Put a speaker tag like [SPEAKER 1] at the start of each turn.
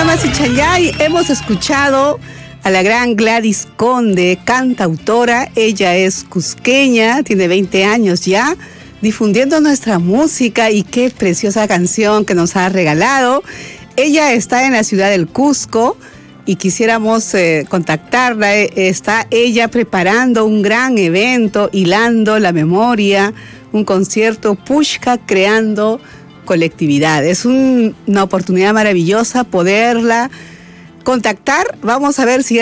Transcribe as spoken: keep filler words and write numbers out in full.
[SPEAKER 1] Damas y Chayay, hemos escuchado a la gran Gladys Conde, cantautora. Ella es cusqueña, tiene veinte años ya, difundiendo nuestra música, y qué preciosa canción que nos ha regalado. Ella está en la ciudad del Cusco y quisiéramos eh, contactarla. Está ella preparando un gran evento, hilando la memoria, un concierto Pushka creando colectividad. Es un, una oportunidad maravillosa poderla contactar. Vamos a ver si